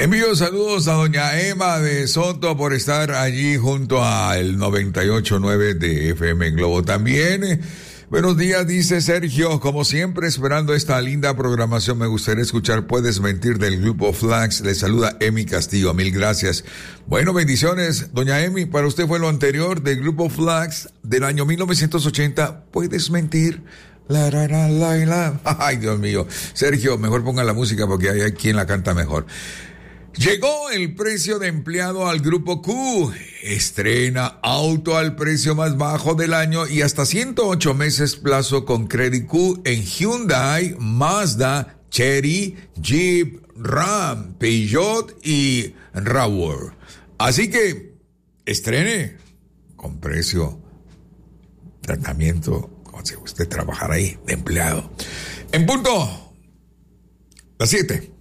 Envío saludos a doña Emma de Soto por estar allí junto al 98.9 de FM Globo. También, buenos días, dice Sergio. Como siempre, esperando esta linda programación, me gustaría escuchar Puedes Mentir del grupo Flax. Le saluda Emi Castillo. Mil gracias. Bueno, bendiciones, doña Emi. Para usted fue lo anterior del grupo Flax del año 1980. Puedes Mentir. La. Ay, Dios mío. Sergio, mejor ponga la música porque hay quien la canta mejor. Llegó el precio de empleado al Grupo Q. Estrena auto al precio más bajo del año y hasta 108 meses plazo con Credit Q en Hyundai, Mazda, Chery, Jeep, Ram, Peugeot y RAV4. Así que estrene con precio, tratamiento, como si usted trabajara ahí de empleado. En punto, las 7.